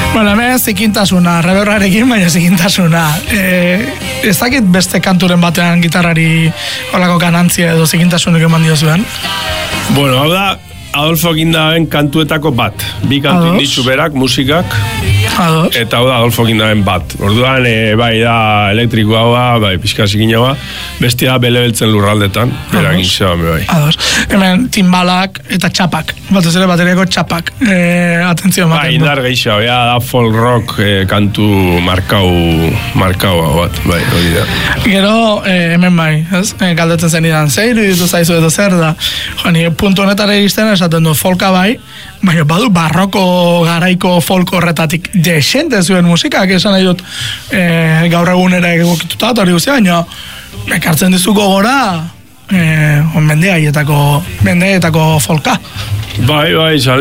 Bueno, hemen zikintasuna, reberrarekin, baina zikintasuna. Ez dakit beste kanturen batean gitarrari olako kanantzia edo zikintasunik eman diozuen? Bueno, hau da, Adolfo Gindaben kantuetako bat. Bi kantu indizu berak, musikak. Ados. Eta hau da Adolfo Gindaben bat. Orduan, bai da elektrikoa hau, bai pixkazik inoa, bestia bele beltzen lurraldetan, berak inzean, bai. Ados. Hemen timbalak eta txapak. Batez ere bateriako txapak. Atentzio ematen. Bai, indar gehiago, da folk rock kantu markau hau bat, bai, hori da. Gero, hemen bai, ez? Galdetzen zen idan, zer iruditu zaizu edo zer da. Ni puntu honetara iristen esaten du folka bai, baina badu barroko garaiko folk horretatik desente zuen musikak, esan nahi dut gaur egunera egokituta, hori guztia, baina ekartzen dizuko gora mendeetako folka. Bai,